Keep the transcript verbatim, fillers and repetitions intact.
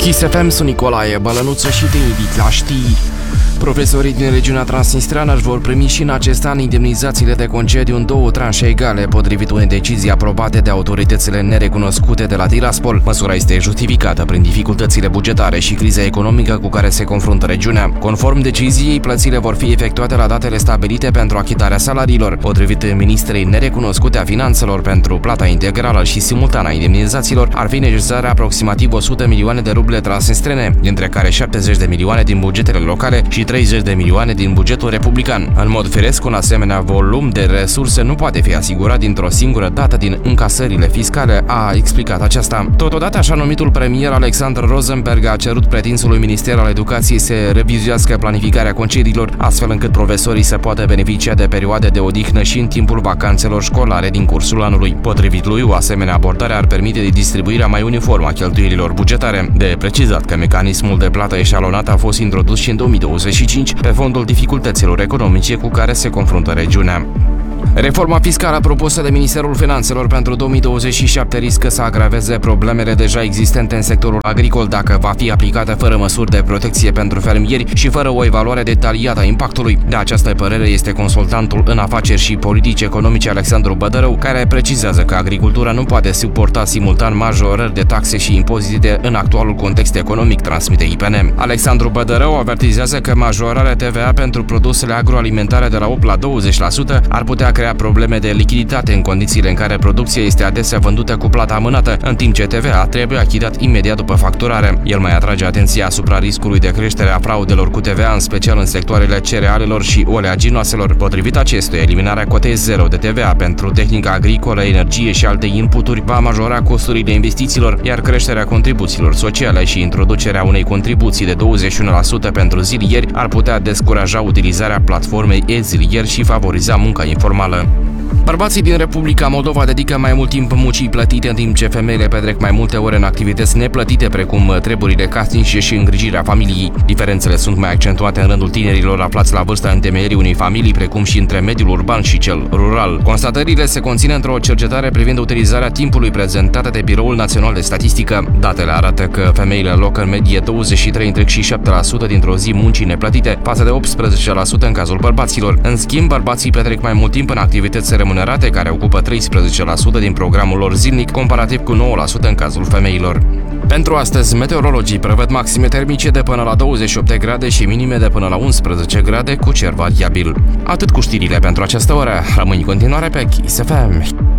Kiss F M, sunt Nicolae Bălănuță și te invit la știri. Profesorii din regiunea transnistreană își vor primi și în acest an indemnizațiile de concediu în două tranșe egale, potrivit unei decizii aprobate de autoritățile nerecunoscute de la Tiraspol. Măsura este justificată prin dificultățile bugetare și criza economică cu care se confruntă regiunea. Conform deciziei, plățile vor fi efectuate la datele stabilite pentru achitarea salariilor. Potrivit ministrei nerecunoscute a finanțelor, pentru plata integrală și simultană a indemnizațiilor ar fi necesare aproximativ o sută milioane de ruble transnistrene, dintre care șaptezeci de milioane din bugetele locale și treizeci de milioane din bugetul republican. În mod firesc, un asemenea volum de resurse nu poate fi asigurat dintr-o singură dată din încasările fiscale, a explicat aceasta. Totodată, așa numitul premier Alexander Rosenberg a cerut pretinsului Minister al Educației să revizuiască planificarea concediilor, astfel încât profesorii să poată beneficia de perioade de odihnă și în timpul vacanțelor școlare din cursul anului. Potrivit lui, o asemenea abordare ar permite distribuirea mai uniformă a cheltuielilor bugetare. De precizat că mecanismul de plată eșalonată a fost introdus și în două mii douăzeci și cinci pe fondul dificultăților economice cu care se confruntă regiunea. Reforma fiscală propusă de Ministerul Finanțelor pentru două mii douăzeci și șapte riscă să agraveze problemele deja existente în sectorul agricol dacă va fi aplicată fără măsuri de protecție pentru fermieri și fără o evaluare detaliată a impactului. De această părere este consultantul în afaceri și politici economice Alexandru Bădărău, care precizează că agricultura nu poate suporta simultan majorări de taxe și impozite în actualul context economic, transmite I P N. Alexandru Bădărău avertizează că majorarea T V A pentru produsele agroalimentare de la opt la douăzeci la sută ar putea crea probleme de lichiditate în condițiile în care producția este adesea vândută cu plata amânată, în timp ce T V A trebuie achitat imediat după facturare. El mai atrage atenția asupra riscului de creștere a fraudelor cu T V A, în special în sectoarele cerealelor și oleaginoaselor. Potrivit acestuia, eliminarea cotei zero de T V A pentru tehnica agricolă, energie și alte inputuri va majora costurile investițiilor, iar creșterea contribuțiilor sociale și introducerea unei contribuții de douăzeci și unu la sută pentru zilieri ar putea descuraja utilizarea platformei e-zilier și favoriza munca informală. Bărbații din Republica Moldova dedică mai mult timp muncii plătite, în timp ce femeile petrec mai multe ore în activități neplătite, precum treburile casnice și îngrijirea familiei. Diferențele sunt mai accentuate în rândul tinerilor aflați la vârsta întemeierii unei familii, precum și între mediul urban și cel rural. Constatările se conțin într-o cercetare privind utilizarea timpului prezentată de Biroul Național de Statistică. Datele arată că femeile alocă în medie douăzeci și trei virgulă șapte la sută dintr-o zi muncii neplătite, față de optsprezece la sută în cazul bărbaților. În schimb, bărbații petrec mai mult timp în activități remunerate, care ocupă treisprezece la sută din programul lor zilnic, comparativ cu nouă la sută în cazul femeilor. Pentru astăzi, meteorologii prevăd maxime termice de până la douăzeci și opt de grade și minime de până la unsprezece grade cu cer variabil. Atât cu știrile pentru această oră. Rămâi în continuare pe Kiss F M.